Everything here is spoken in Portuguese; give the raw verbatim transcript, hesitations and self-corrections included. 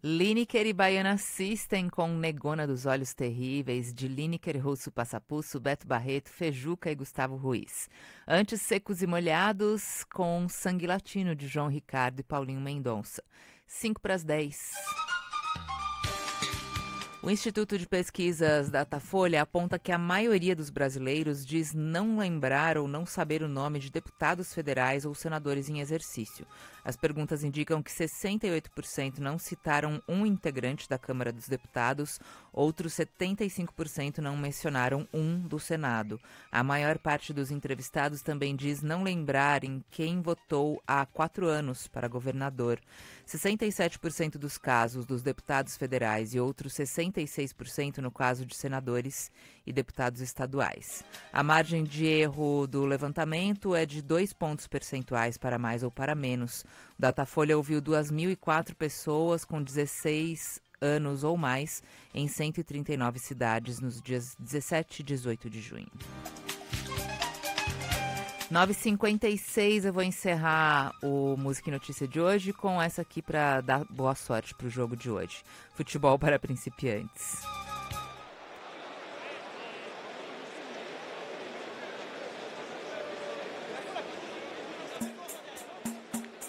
Lineker e Baiana System com Negona dos Olhos Terríveis, de Lineker, Russo Passapusso, Beto Barreto, Fejuca e Gustavo Ruiz. Antes, Secos e Molhados com Sangue Latino, de João Ricardo e Paulinho Mendonça. cinco para as dez. O Instituto de Pesquisas Datafolha aponta que a maioria dos brasileiros diz não lembrar ou não saber o nome de deputados federais ou senadores em exercício. As perguntas indicam que sessenta e oito por cento não citaram um integrante da Câmara dos Deputados, outros setenta e cinco por cento não mencionaram um do Senado. A maior parte dos entrevistados também diz não lembrar em quem votou há quatro anos para governador. sessenta e sete por cento dos casos dos deputados federais e outros sessenta e seis por cento no caso de senadores e deputados estaduais. A margem de erro do levantamento é de dois pontos percentuais para mais ou para menos. O Datafolha ouviu duas mil e quatro pessoas com dezesseis anos ou mais em cento e trinta e nove cidades nos dias dezessete e dezoito de junho. nove e cinquenta e seis, eu vou encerrar o Música e Notícia de hoje com essa aqui para dar boa sorte para o jogo de hoje. Futebol para principiantes.